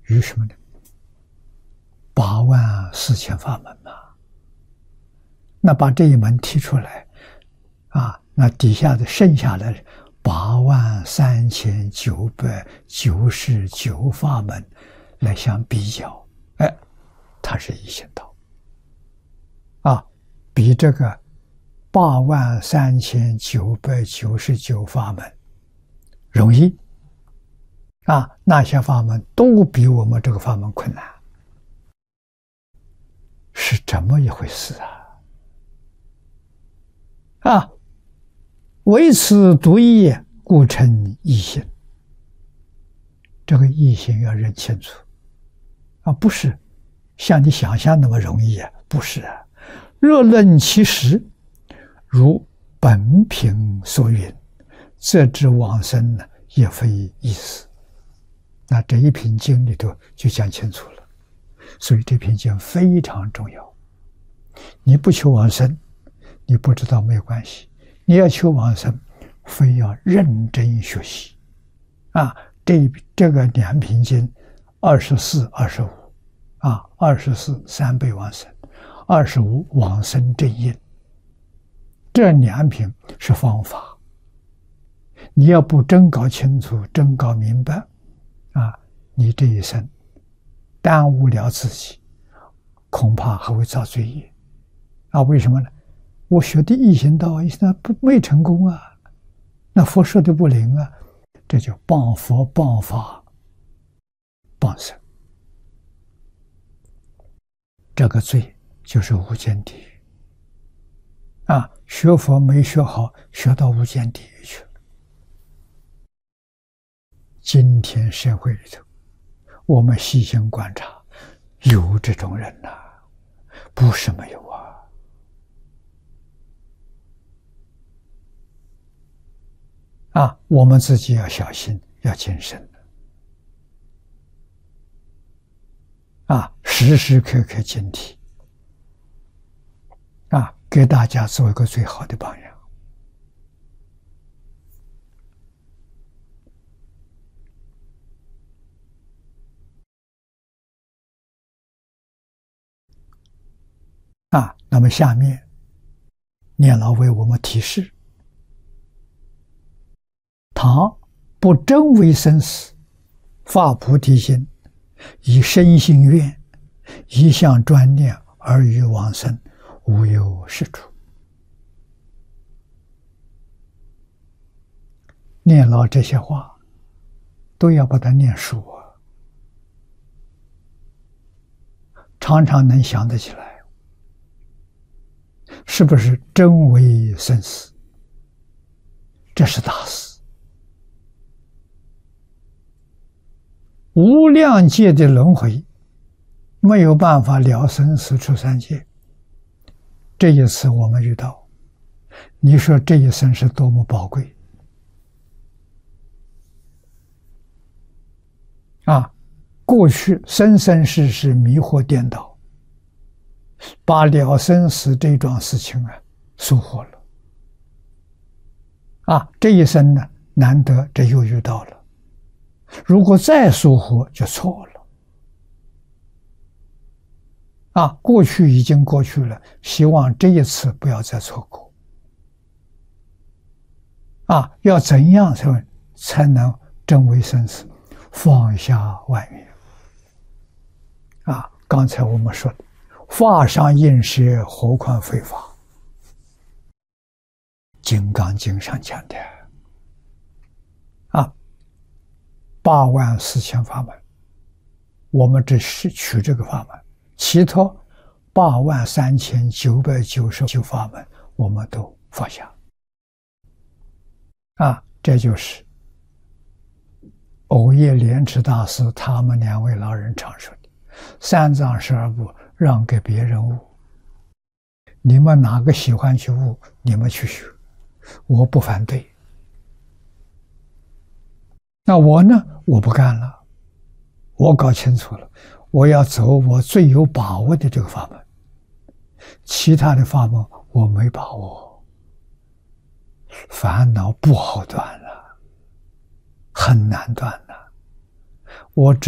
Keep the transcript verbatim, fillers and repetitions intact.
于什么呢？八万四千法门嘛。那把这一门提出来，啊，那底下的剩下的八万三千九百九十九法门来相比较，哎，它是一行道，啊，比这个八万三千九百九十九法门容易，啊，那些法门都比我们这个法门困难，是这么一回事啊！啊，唯此独异，故称异行。这个异行要认清楚啊，不是像你想象那么容易啊，不是啊。若论其实，如本品所云，则知往生呢，也非易事。那这一品经里头就讲清楚了，所以这品经非常重要。你不求往生，你不知道没有关系；你要求往生，非要认真学习。啊，这这个两品经，二十四、二十五，啊，二十四三倍往生，二十五往生正因。这两品是方法，你要不真搞清楚、真搞明白，啊，你这一生耽误了自己，恐怕还会造罪业。啊，为什么呢？我学的易行道，那不没成功啊，那佛说的不灵啊，这就谤佛、谤法、谤僧，这个罪就是无间地狱。啊，学佛没学好，学到无间地狱去了。今天社会里头，我们细心观察，有这种人呐、啊，不是没有啊。啊，我们自己要小心，要谨慎啊，时时刻刻警惕啊，给大家做一个最好的榜样。啊，那么下面念老为我们提示：倘不真为生死，发菩提心，以身心愿，一向专念而欲往生，无有是处。念老这些话，都要把它念熟啊，常常能想得起来，是不是真为生死？这是大事。无量界的轮回，没有办法了生死出三界。这一次我们遇到，你说这一生是多么宝贵啊！过去生生世世迷惑颠倒，把了生死这桩事情啊疏忽了啊！这一生呢，难得这又遇到了。如果再疏忽就错了啊！过去已经过去了，希望这一次不要再错过啊！要怎样才才能真为生死，放下万缘啊！刚才我们说的，法上应舍，何况非法？金刚经上讲的啊。八万四千法门，我们只是取这个法门，其他八万三千九百九十九法门，我们都放下。啊，这就是藕叶莲池大师他们两位老人常说的：三藏十二部让给别人悟，你们哪个喜欢去悟，你们去学，我不反对。那我呢？我不干了，我搞清楚了，我要走我最有把握的这个法门，其他的法门我没把握，烦恼不好断了，很难断了。我只